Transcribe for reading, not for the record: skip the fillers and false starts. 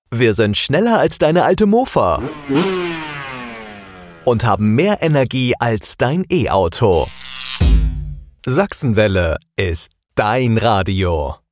Wir sind schneller als deine alte Mofa und haben mehr Energie als dein E-Auto. Sachsenwelle ist dein Radio.